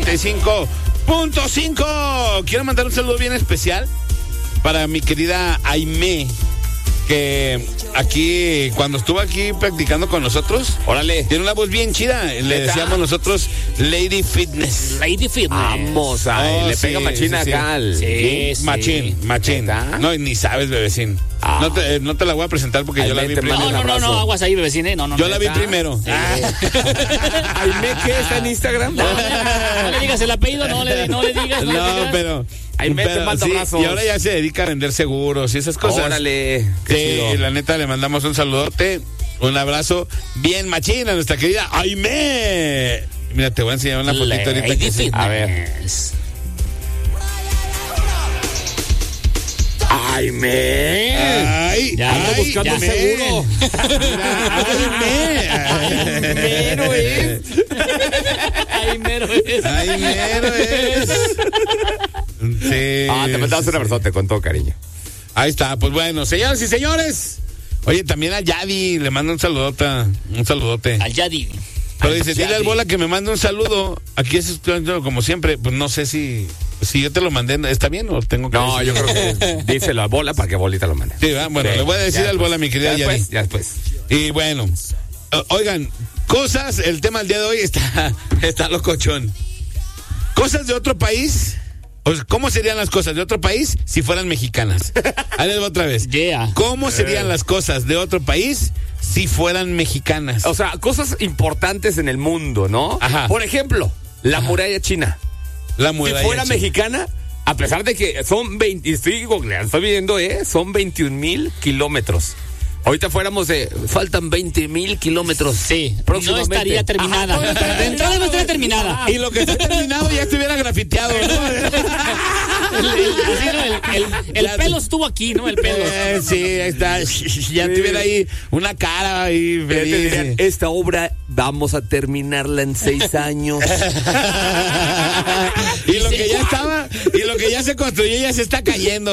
95.5. Quiero mandar un saludo bien especial para mi querida Aimé, que aquí, cuando estuvo aquí practicando con nosotros, órale, tiene una voz bien chida. Le decíamos nosotros Lady Fitness. Lady Fitness. Vamos, le pega machina acá al... Sí. Machín. No, ni sabes, bebecín. No te la voy a presentar porque yo la vi primero. No, aguas ahí, bebecín, yo la vi primero. Sí. Aime, ¿qué está en Instagram? No le digas el apellido, no le digas. No, pero... Aime, te mando abrazos. Y ahora ya se dedica a vender seguros y esas cosas. Órale. Sí, la neta, le mandamos un saludote, un abrazo bien machín a nuestra querida Aime. Mira, te voy a enseñar una fotito ahorita que sí. A ver. Aime. Ay, ya ando buscando un seguro. Aimero es. Sí. Te mandamos un abrazote con todo cariño. Ahí está, pues bueno, señoras y señores. Oye, también a Yadi le mando un saludote. Al Yadi. Pero dice, dile al Bola que me mande un saludo. Aquí es como siempre, pues no sé si yo te lo mandé, ¿está bien o tengo que No, yo creo que díselo a Bola para que Bolita lo mande. Sí, bueno, le voy a decir al Bola, mi querida Yadi. Ya después. Y bueno, oigan, cosas, el tema del día de hoy está locochón. Cosas de otro país. O sea, ¿cómo serían las cosas de otro país si fueran mexicanas? Ahí les voy otra vez. Yeah. ¿Cómo serían las cosas de otro país si fueran mexicanas? O sea, cosas importantes en el mundo, ¿no? Ajá. Por ejemplo, la muralla china. La muralla si fuera china. mexicana, a pesar de que son 20, estoy viendo, son 21,000 kilómetros. Ahorita faltan 20,000 kilómetros. Sí, no estaría terminada. De entrada no estaría terminada. Y lo que está terminado ya estuviera grafiteado, ¿no? El pelo estuvo aquí, ¿no? El pelo. Sí, ahí está. Ya tuviera ahí una cara ahí feliz. Esta obra vamos a terminarla en 6 años. Y lo que ya estaba, y lo que ya se construyó ya se está cayendo.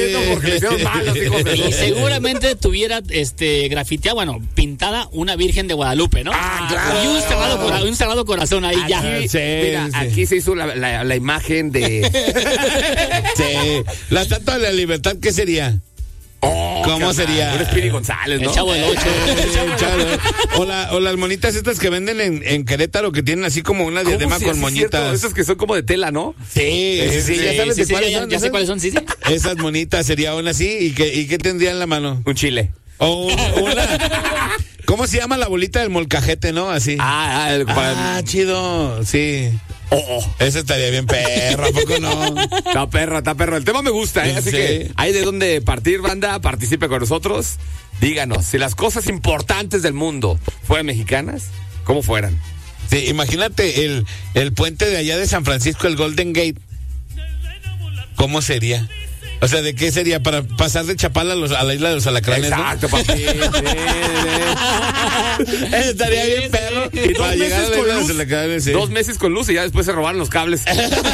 Y seguramente tuviera grafiteada, pintada una Virgen de Guadalupe, ¿no? Claro. Y un sagrado corazón ahí ya. Aquí se hizo la imagen de... Sí. La Estatua de la Libertad, ¿qué sería? ¿Cómo sería? Un Espíritu González, ¿no? El Chavo del 8. O las monitas estas que venden en Querétaro, que tienen así como una diadema con moñitas. Esas que son como de tela, ¿no? Sí, ya sabes de cuáles son. Ya sé cuáles son, sí. Esas monitas sería una así. ¿Y qué tendría en la mano? Un chile. O una... ¿Cómo se llama la bolita del molcajete, no? Así. Chido, sí. Ese estaría bien perro, ¿a poco no? Está perro. El tema me gusta, ¿eh? Así que hay de dónde partir, banda. Participe con nosotros. Díganos, si las cosas importantes del mundo fueran mexicanas, ¿cómo fueran? Sí, imagínate el puente de allá de San Francisco, el Golden Gate. ¿Cómo sería? O sea, ¿de qué sería? Para pasar de Chapala a la isla de los Alacranes, exacto, ¿no? Papi. Estaría bien, perro. Y 2 meses con luz. 2 meses con luz y ya después se robaron los cables.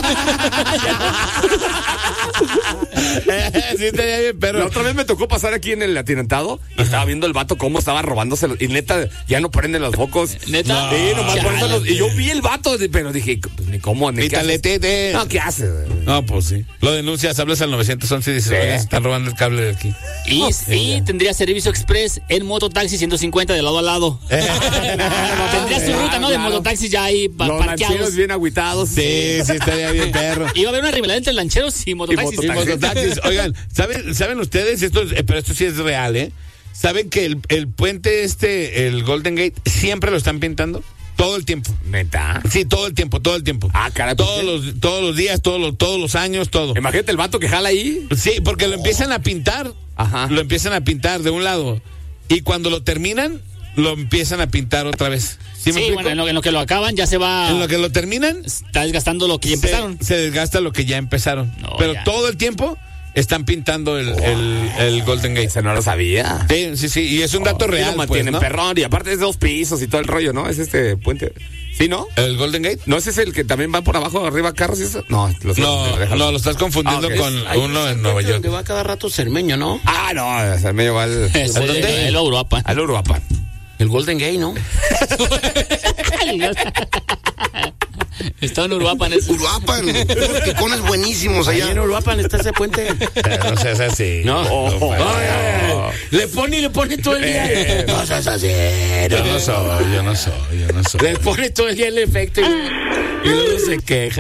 Sí, estaría bien, perro. La otra vez me tocó pasar aquí en el atirantado y estaba viendo el vato cómo estaba robándose y neta, ya no prenden los focos. ¿Neta? Sí, nomás y yo vi el vato, pero dije, pues, ni cómo, ni qué haces. No, ¿qué haces? No, pues sí. Lo denuncias, hablas al 911 y dices, se están robando el cable de aquí. Y tendría servicio express en mototaxi 150 de lado a lado. Tendría su ruta, ¿no? De mototaxis ya ahí los parqueados. Lancheros bien agüitados. Sí, estaría bien, perro. Iba a haber una rivalidad entre lancheros y mototaxis. Oigan, ¿saben ustedes? Pero esto sí es real, ¿eh? ¿Saben que el puente el Golden Gate, siempre lo están pintando? Todo el tiempo. ¿Neta? Sí, todo el tiempo. Caray. Todos los días, todos los años, todo. Imagínate el vato que jala ahí. Sí, porque lo empiezan a pintar. Ajá. Lo empiezan a pintar de un lado. Y cuando lo terminan, lo empiezan a pintar otra vez. Sí, bueno, en lo que lo acaban ya se va. En lo que lo terminan, está desgastando lo que ya empezaron. Se desgasta lo que ya empezaron. Pero todo el tiempo están pintando el Golden Gate. Ese no lo sabía. Sí. Y es un dato real. Lo mantienen, ¿no? perrón. Y aparte es 2 pisos y todo el rollo, ¿no? Es este puente. ¿Sí, no? ¿El Golden Gate? ¿No ese es el que también va por abajo, arriba carros y eso? No, lo estás confundiendo con uno en Nueva York. Donde va cada rato Cermeño, ¿no? No, Cermeño va al... ¿A dónde? El Uruapan. Al Uruapan. El Golden Gate, ¿no? Está en Uruapan. Uruapan, unos picones buenísimos allá. Ahí en Uruapan está ese puente. No seas así. No. Le pone todo el día. No seas así. Yo no soy. Le pone todo el día el efecto y luego se queja.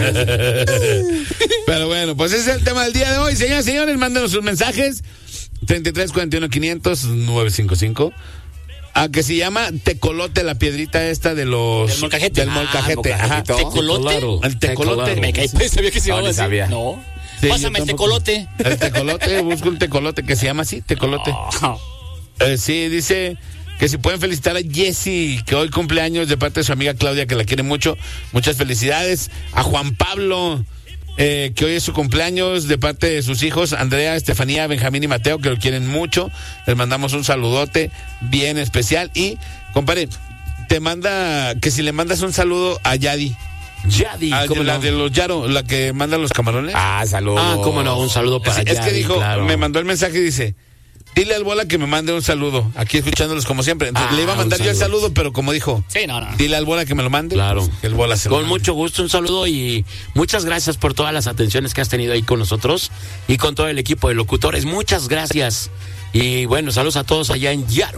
Pero bueno, pues ese es el tema del día de hoy. Señoras y señores, mándenos sus mensajes. 33 41 500 955. A que se llama tecolote, la piedrita esta de los... Del molcajete. Del molcajete, ajá. ¿Tecolote? El tecolote. Me caí, pues, sabía que se llamaba así. sabía. No. Sí, Pásame el tecolote. El tecolote, busco un tecolote que se llama así, tecolote. Sí, dice que si pueden felicitar a Jessie, que hoy cumpleaños de parte de su amiga Claudia, que la quiere mucho. Muchas felicidades. A Juan Pablo, que hoy es su cumpleaños, de parte de sus hijos, Andrea, Estefanía, Benjamín y Mateo, que lo quieren mucho. Les mandamos un saludote bien especial. Y, compadre, te manda, que si le mandas un saludo a Yadi. Yadi, ¿cómo la no? de los Yaro, la que manda los camarones. Saludos. Cómo no, un saludo para Es que Yadi, dijo, claro. me mandó el mensaje y dice, dile al Bola que me mande un saludo, aquí escuchándolos como siempre. Entonces, le iba a mandar yo el saludo, pero como dijo, Sí, no. dile al Bola que me lo mande. Claro. Que el Bola se lo Con mande. mucho gusto, un saludo y muchas gracias por todas las atenciones que has tenido ahí con nosotros y con todo el equipo de locutores. Muchas gracias. Y bueno, saludos a todos allá en Yaro.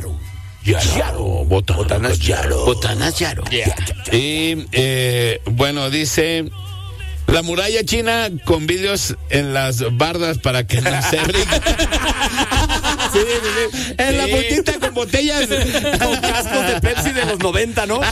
Botanas Yaro. Botanas Yaro. Y bueno, dice, la muralla china con vidrios en las bardas para que no se brinque. Sí. En la puntita con botellas. Con cascos de Pepsi de los 90, ¿no?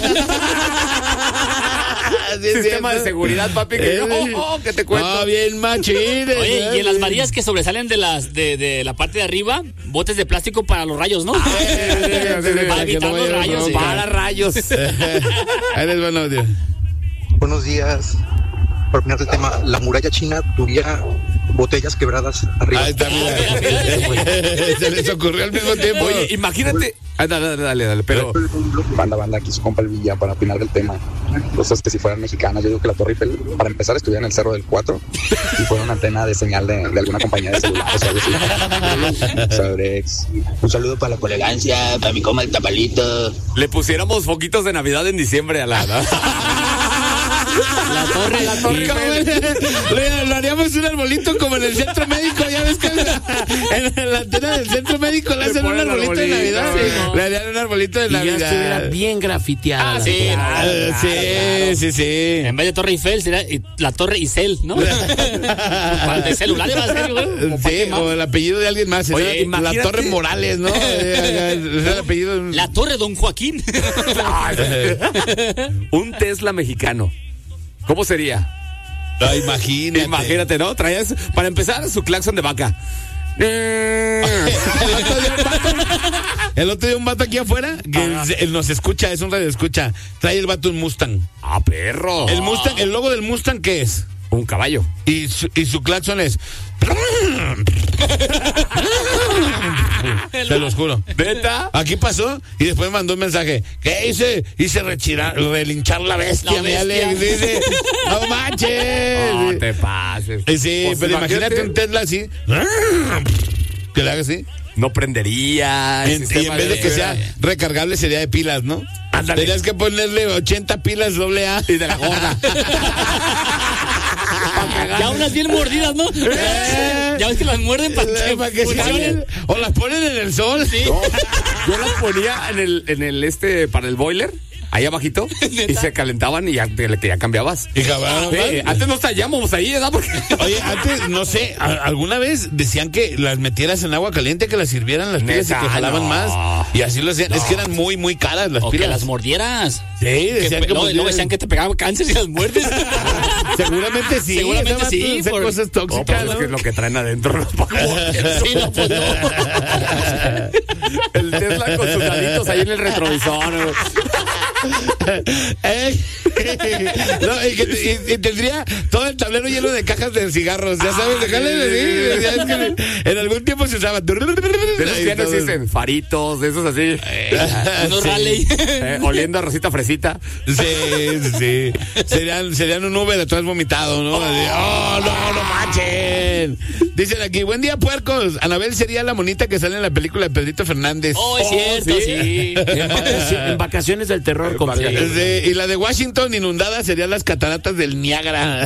Sistema de seguridad, papi, que te cuento. No, bien machines. Oye, y en las varillas que sobresalen de la parte de arriba, botes de plástico para los rayos, ¿no? Para evitar los rayos. Sí. Para rayos. Ahí les va el audio. Buenos días. Para opinar del tema, la muralla china tuviera botellas quebradas arriba. Ahí está, mira. Se les ocurrió al mismo tiempo. Oye, imagínate. Dale, pero. Banda, aquí su compa el Villa para opinar del tema. Cosas que si fueran mexicanas, yo digo que la Torre Eiffel, para empezar, estuviera en el Cerro del 4 y fuera una antena de señal de alguna compañía de celulares o algo así. Sabrex. Un saludo para la colegancia, para mi coma el tapalito. Le pusiéramos foquitos de Navidad en diciembre a la torre Lo haríamos un arbolito como en el centro médico, ya ves que en la antena del centro médico le hacen un arbolito de Navidad. Sí. Le harían un arbolito de Y ya Navidad. estuviera bien grafiteada. la Sí, torre. Sí. En vez de Torre Eiffel será la Torre Isel, ¿no? Para de celulares va a ser, güey. Sí, o el apellido de alguien más. Oye, la imagínate. Torre Morales, ¿no? Es el apellido. La Torre Don Joaquín. Un Tesla mexicano. ¿Cómo sería? No, imagínate. ¿No? Traías, para empezar, su claxon de vaca. El otro día un vato aquí afuera que él nos escucha, es un radio escucha. Trae el vato un Mustang. Perro. El Mustang, el logo del Mustang, ¿qué es? Un caballo. Y su claxon es. Te los juro. ¿Neta? Aquí pasó y después mandó un mensaje. ¿Qué hice? Hice relinchar la bestia, La mi bestia. Alex. Dice, no manches. No te pases. Sí, Pues pero imagínate un Tesla así. Que le haga así. No prendería. Y en vez de que sea recargable, sería de pilas, ¿no? Ándale. Tenías que ponerle 80 pilas AA. Y de la gorda. Ya unas bien mordidas, ¿no? Ya ves que las muerden para que se funcionen. o las ponen en el sol. Sí. No, yo las ponía en el para el boiler, ahí abajito, y se calentaban y ya cambiabas. Y cabrón, Antes no estábamos ahí, ¿verdad? Porque oye, antes, no sé, alguna vez decían que las metieras en agua caliente, que las sirvieran las pilas y que jalaban no. más. Y así lo hacían. Es que eran muy, muy caras las O pilas. que las mordieras. Sí, decían que no decían que te pegaba cáncer si las muerdes. Seguramente sí. Seguramente ese vato sí, hace por- cosas no, tóxicas, pues ¿no? es que es lo que traen adentro los Sí, no, pues no. El Tesla con sus deditos ahí en el retrovisor. ¿No? No, y tendría todo el tablero lleno de cajas de cigarros, ya sabes, déjale decir. Ya es que en algún tiempo se usaba. De esos que ya no existen, faritos, de esos así. Unos rally. Oliendo a Rosita Fresita. Sí. Serían un Uber atrás vomitado, ¿no? Así, no manchen. Dicen aquí, buen día, puercos. Anabel sería la monita que sale en la película de Pedrito Fernández. Oh, es cierto, sí. En vacaciones del terror, compadre. Y la de Washington inundada serían las cataratas del Niágara.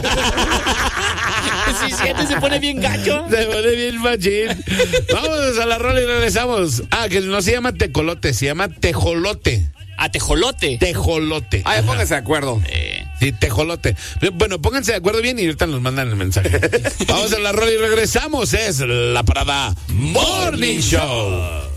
Sí, siete, se pone bien gacho. Se pone bien machín. Vamos a la rola y regresamos. Que no se llama tecolote, se llama tejolote. Tejolote. Tejolote. Pónganse de acuerdo. Sí, tejolote. Bueno, pónganse de acuerdo bien y ahorita nos mandan el mensaje. Vamos a la rola y regresamos. Es la Parada Morning Show.